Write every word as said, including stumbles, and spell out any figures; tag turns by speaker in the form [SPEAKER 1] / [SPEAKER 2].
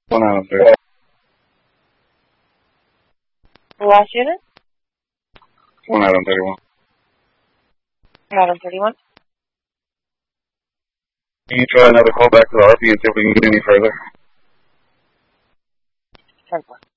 [SPEAKER 1] One Adam thirty.
[SPEAKER 2] The last unit?
[SPEAKER 1] One Adam thirty-one.
[SPEAKER 2] Adam thirty-one.
[SPEAKER 1] Can you try another call back to the R P and see if we can get any further?
[SPEAKER 2] ten four.